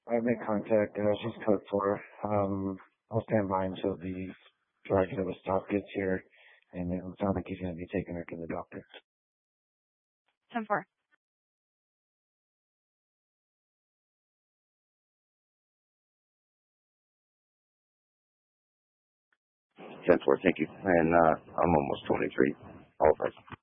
I make contact. She's code for. I'll stand by until the director of the stop gets here, and it sounds like he's going to be taking her to the doctor. 10-4. Thank you. And I'm almost 23. All right.